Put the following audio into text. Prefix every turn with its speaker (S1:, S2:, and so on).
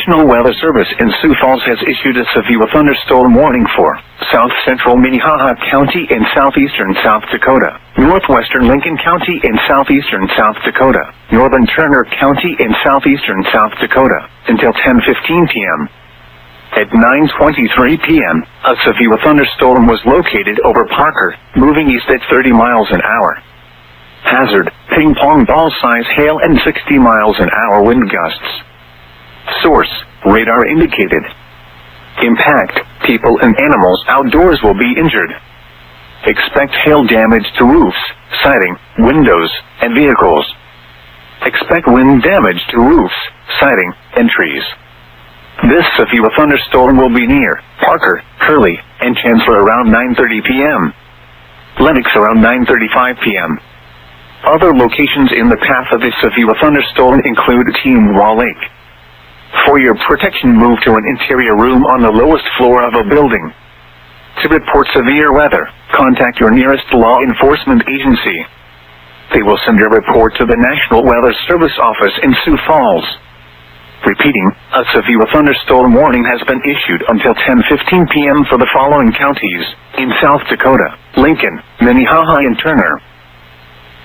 S1: National Weather Service in Sioux Falls has issued a severe thunderstorm warning for south central Minnehaha County in southeastern South Dakota, northwestern Lincoln County in southeastern South Dakota, northern Turner County in southeastern South Dakota, until 10:15 p.m. At 9:23 p.m., a severe thunderstorm was located over Parker, moving east at 30 miles an hour. Hazard, ping pong ball size hail and 60 miles an hour wind gusts. Source, radar indicated. Impact, people and animals outdoors will be injured. Expect hail damage to roofs, siding, windows, and vehicles. Expect wind damage to roofs, siding, and trees. This severe thunderstorm will be near Parker, Hurley, and Chancellor around 9:30 p.m. Lenox around 9:35 p.m. Other locations in the path of this severe thunderstorm include Teamwa Lake. For your protection, move to an interior room on the lowest floor of a building. To report severe weather, contact your nearest law enforcement agency. They will send your report to the National Weather Service office in Sioux Falls. Repeating, a severe thunderstorm warning has been issued until 10:15 p.m. for the following counties in South Dakota: Lincoln, Minnehaha, and Turner.